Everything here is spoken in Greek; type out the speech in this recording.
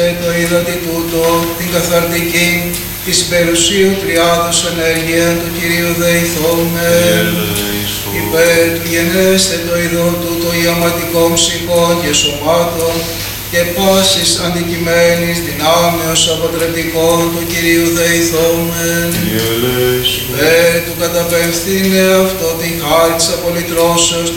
το είδατη τούτο, την καθαρτική, της υπερουσίου τριάδος ενέργεια του Κυρίου δεηθόμεν. Υπέρ του γενέστε το είδο τούτο ιαματικών ψυχών και σωμάτων και πάσης αντικειμένης δυνάμεως αποτρεπτικών του Κυρίου δεηθόμεν. Υπέρ του καταπεμφθήνε αυτό τη χάρη της απολυτρώσεως